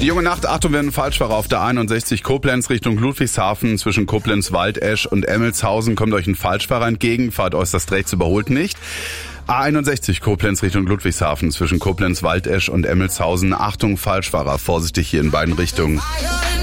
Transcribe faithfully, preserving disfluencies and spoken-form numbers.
Die junge Nacht, Achtung, werden Falschfahrer auf der einundsechzig Koblenz Richtung Ludwigshafen. Zwischen Koblenz, Waldesch und Emmelshausen kommt euch ein Falschfahrer entgegen. Fahrt äußerst rechts, überholt nicht. A einundsechzig Koblenz Richtung Ludwigshafen. Zwischen Koblenz, Waldesch und Emmelshausen. Achtung, Falschfahrer. Vorsichtig hier in beiden Richtungen.